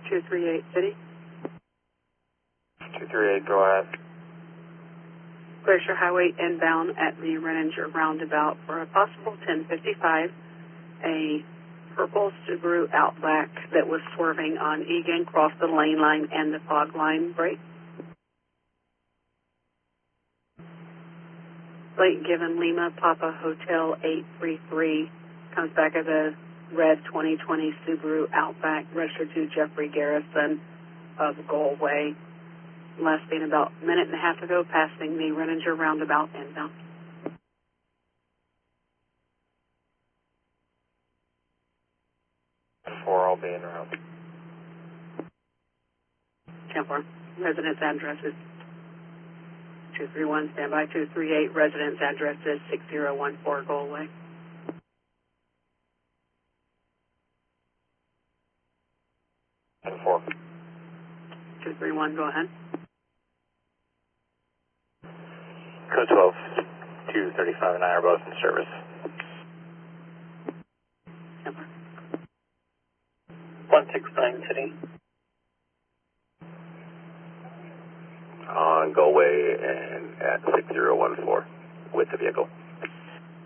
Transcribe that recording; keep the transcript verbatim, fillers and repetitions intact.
two three eight City. two three eight, go ahead. Glacier Highway inbound at the Renninger roundabout for a possible ten fifty-five. A purple Subaru Outback that was swerving on Egan crossed the lane line and the fog line brake. Lake Given Lima Papa Hotel eight three three comes back as a red twenty twenty Subaru Outback registered to Jeffrey Garrison of Galway. Last seen about a minute and a half ago, passing the Renninger roundabout inbound. Four, I'll be in route. ten four. Residence address is two three one, standby two three eight. Residence address is six zero one four Galway. ten four. two three one, go ahead. Code twelve, two thirty-five and I are both in service. ten four. one six nine City. On Galway and at six zero one four with the vehicle.